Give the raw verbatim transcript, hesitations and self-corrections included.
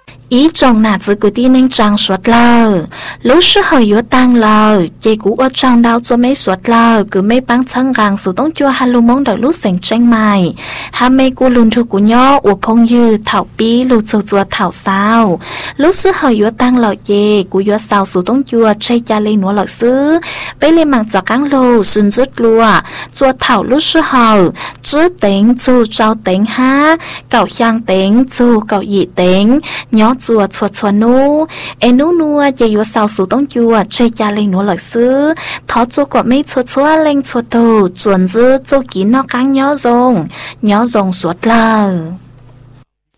ý trong nà giữ cứ tin nên trang suốt lờ lúc sư hơi yếu tăng lờ chị cũ ở trong đau cho mấy suốt lờ cứ mấy băng chân gàng số tông chua hà lưu mong đợi lúc sành tranh mày hà mê cô lùn thu của nhỏ ủa phong như thảo bí lưu châu chua thảo sao lúc sư hơi yếu tăng lờ chị cũ yếu sao số tông chua chay cha lên nó lờ sư bây lên mạng cho căng lô xin rứt lùa chua thảo lúc sư hơi chứ tính chu trao tính ha cậu khang tính chu cậu dị tính nhỏ chùa chùa chùa nô em nô nô dây vô sao số tông chùa chơi cha lên nô lợi sư thọ chùa của mấy chùa chùa lên chùa tù chuẩn dư chùa kín nó căng nhỏ rồng nhỏ rồng suốt lờ.